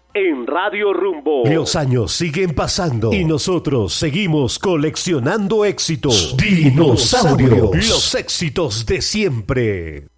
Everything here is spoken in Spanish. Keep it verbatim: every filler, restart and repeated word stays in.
en Radio Rumbo. Los años siguen pasando y nosotros seguimos coleccionando éxitos. Dinosaurios. Los éxitos de siempre.